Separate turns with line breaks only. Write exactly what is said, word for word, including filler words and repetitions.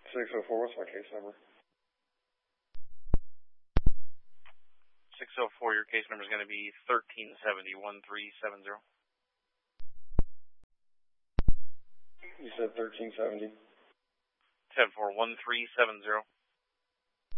six oh four, what's my case number?
six oh four, your case number is going to be thirteen seventy, one three seven zero.
You said thirteen seventy?
ten four, one three seven zero.